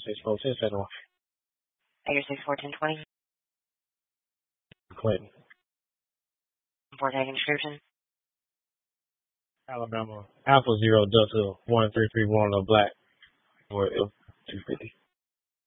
64671. Your 641020. Clinton. For taking description. Alabama. Alpha 0 Delta 1331 Black. Or 250.